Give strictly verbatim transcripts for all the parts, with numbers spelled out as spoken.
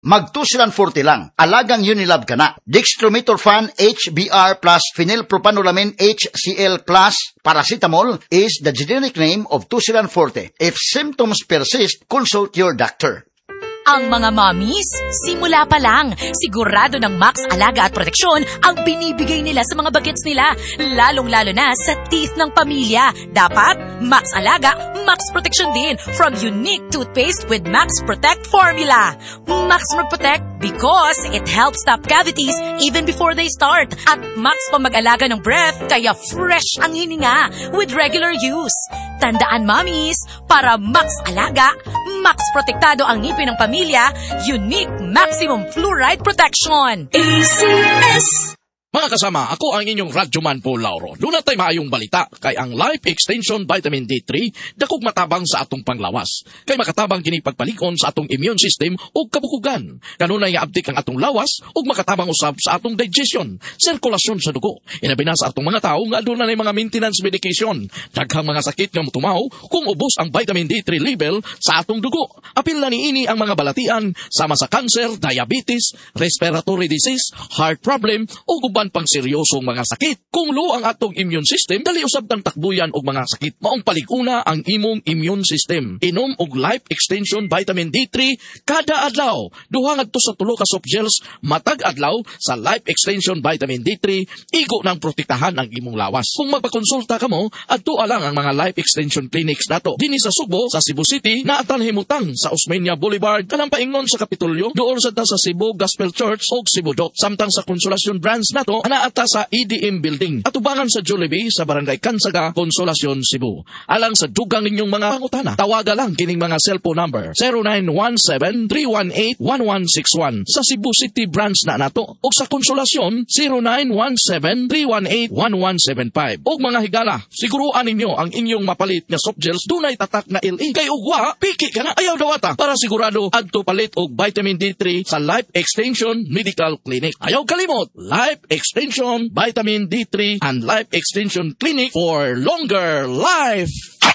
mag two forty lang. Alagang Unilab ka na. Dextromethorphan H B R plus phenylpropanolamin H C L plus paracetamol is the generic name of two forty. If symptoms persist, consult your doctor. Ang mga mommies, simula pa lang, sigurado ng Max Alaga at Proteksyon ang binibigay nila sa mga bagets nila, lalong-lalo na sa teeth ng pamilya. Dapat, Max Alaga, Max Proteksyon din from unique toothpaste with Max Protect formula. Max Protect because it helps stop cavities even before they start. At Max pa mag-alaga ng breath, kaya fresh ang hininga with regular use. Tandaan, mommies, para Max Alaga, Max Protektado ang ngipin ng pamilya, unique maximum fluoride protection. A C S! Mga kasama, ako ang inyong radyoman po, Lauro. Doon tayo maayong balita, kay ang Life Extension Vitamin D three, dakog matabang sa atong panglawas. Kay makatabang kini pagpalikon sa atong immune system o kabukugan. Kanunay nga abdik ang atong lawas o makatabang usab sa atong digestion, sirkulasyon sa dugo. Inabi na sa atong mga tao nga doon na mga maintenance medication. Daghang mga sakit nga mutumaw kung ubos ang vitamin D three level sa atong dugo. Apil na niini ang mga balatian sama sa cancer, diabetes, respiratory disease, heart problem o guban pang seryosong mga sakit. Kung low ang atong immune system, dali usab tang takbuyan og mga sakit. Maong palikuna ang imong immune system. Inom og Life Extension Vitamin D three kada adlaw. Duha ngadto sa tulo ka soft gels matag adlaw sa Life Extension Vitamin D three, igo nang protektahan ang imong lawas. Kung magpakonsulta kamo, adto lang ang mga Life Extension clinics nato. Dinhi sa Subo, sa Cebu City, naatan himutang sa Osmeña Boulevard, kanang paingon sa Kapitolyo, doon sa ta sa Cebu Gospel Church o Cebu Doc. Samtang sa Consolacion branch nato, anaata sa E D M Building at ubangan sa Jollibee sa Barangay Kansaga, Consolacion, Cebu. Alang sa dugang ninyong mga pangutana, tawaga lang kining mga cellphone number zero nine one seven, three one eight, one one six one sa Cebu City branch na nato o sa Consolacion zero nine one seven, three one eight, one one seven five. Og mga higala, siguruan ninyo ang inyong mapalit nga soft gels dunay tatak na L E. Kay ugwa, piki ka na ayaw dawata para sigurado adto palit og vitamin D three sa Life Extension Medical Clinic. Ayaw kalimot, Life Extension Vitamin D three and Life Extension Clinic for longer life.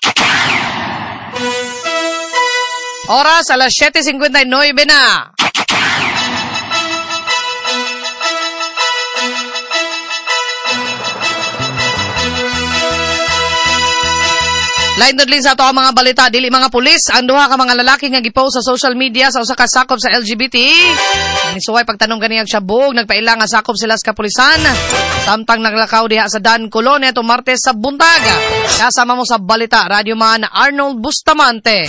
Oras alas siete cincuenta y nueve na. Lain dudlin sa ato ang mga balita, dili mga pulis ang duha ka mga lalaki nga gipost sa social media sa usa ka sakop sa L G B T. Nisuway pagtanong kaniyang siyabog, nagpaila nga sakop sila sa kapulisan. Samtang naglakaw diha sa Dan Colonia to Martes sa buntag. Kasama mo sa balita, Radio Man Arnold Bustamante.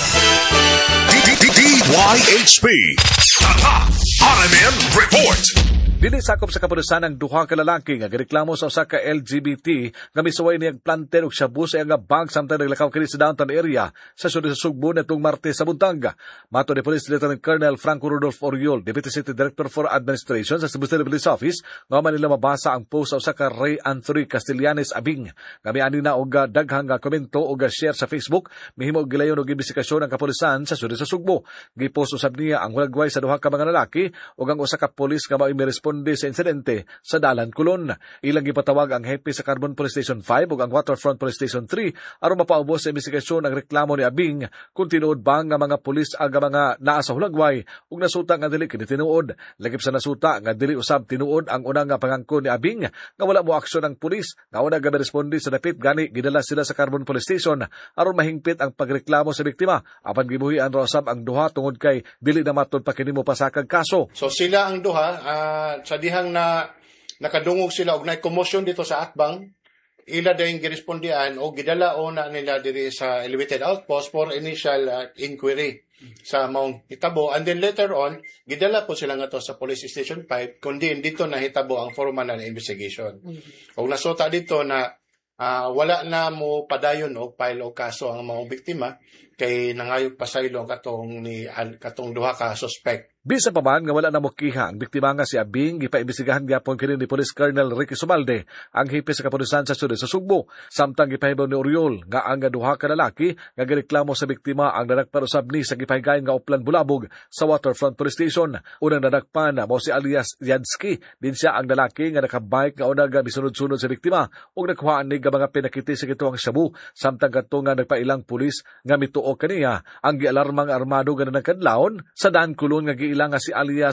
D Y H P Tata R M N Report. Dili sakop sa kapulisan ang duha ka lalaki nga gireklamo sa usa ka L G B T nga misuway niyang planter og shabu sa iyang bank samtang naglakaw kini sa downtown area sa siyudad sa Sugbo nitong Martes sa buntag. Mato ni Police Lieutenant Colonel Franco Rodolfo Oriol, Deputy City Director for Administration sa Cebu City Police Office, nga man nila mabasa ang post sa usa ka Ray Anthony Castellanes Abing nga miani na og daghang komento og share sa Facebook. Mihimo og gilayon og imbestigasyon ang kapulisan sa siyudad sa Sugbo. Gipost usab niya ang hulagway sa duha ka mga lalaki ug ang usa ka pulis nga mao miresponde sa insidente sa Dalan, Colon. Ilang gipatawag ang hepe sa Carbon Police Station five ug ang Waterfront Police Station three aron mapaubos sa investigasyon ang reklamo ni Abing kung tinuod ba nga mga pulis aga mga naa sa hulagway ug nasuta nga dili kini tinuod. Lagip sa nasuta nga dili usab tinuod ang unang nga pangangkon ni Abing nga wala mo aksyon ang pulis nga una ga responde sa dapit gani gidala sila sa Carbon Police Station aron mahingpit ang pagreklamo sa biktima apan gibuhian ra usab ang duha tungod kay dili na matud pa kini mo pasakag kaso. So sila ang duha uh, sa dihang na nakadungog sila og nay commotion dito sa Atbang, ila dayong girespondian o gidala na nila diri sa elevated outpost for initial uh, inquiry sa maong hitabo, and then later on gidala po sila nga to sa Police Station five kundi dito na hitabo ang formal na investigation. Mm-hmm. Og nasuta dito na uh, wala na mo padayon og file o kaso ang mga biktima kay nangayog pasaylo katong ni katong duha ka suspect. Bisa pa man nga wala na mokiha ang biktima nga si Abing, gipaimbestigahan gyapon kini ni Police Colonel Ricky Subalde, ang hepe sa kapulisan sa siyudad sa Sugbo. Samtang gipahibaw ni Oriol nga ang duha ka lalaki nga gireklamo sa biktima ang nadagparusab ni sa gipahigayon nga Uplan Bulabog sa Waterfront Police Station. Unang nadagpan mo si alias Yadsky, din siya ang lalaki nga nakabike nga una nga bisunod-sunod sa biktima ug nakuhaan ni nga mga pinakiti sa gituang shabu. Samtang kadto nga nagpailang pulis nga mituo kaniya ang gialarmang armado nga nagkadlawon sa Dan Kulon nga ilang nga si alias